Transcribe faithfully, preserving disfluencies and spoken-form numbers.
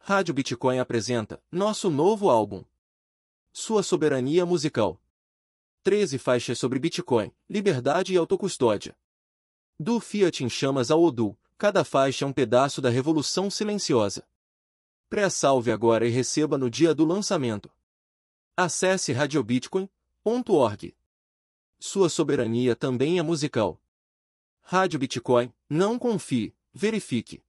Rádio Bitcoin apresenta nosso novo álbum. Sua soberania musical. treze faixas sobre Bitcoin, liberdade e autocustódia. Do Fiat em chamas ao Odoo, cada faixa é um pedaço da revolução silenciosa. Pré-salve agora e receba no dia do lançamento. Acesse radiobitcoin ponto org. Sua soberania também é musical. Rádio Bitcoin, não confie, verifique.